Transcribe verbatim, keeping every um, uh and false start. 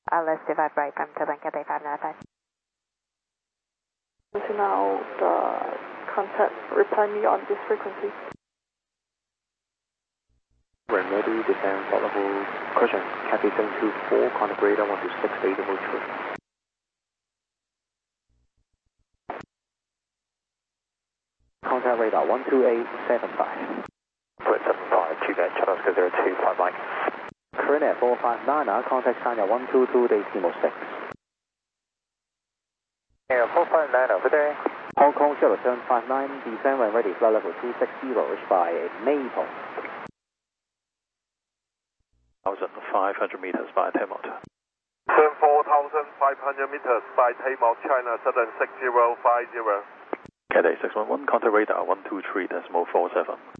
Uh, let's divide right from Taban Cathay five nine five. So now the contact reply me on this frequency. Ready, descend, followable, cushion, Cathay seven two four, contact radar one two six, data true. Contact radar one two eight seven five. Point seven five, two net, channel Oscar zero two five nine. Current at four five nine, contact sign at one two two, decimal six. Yeah, four five nine over there. Hong Kong zero seven five nine, descend when ready, flight level two six zero, reached by Maple. one thousand five hundred meters by Taymont. four thousand five hundred meters by Taymont, China Southern six zero five zero. Cathay six one one, contact radar one two three decimal four seven.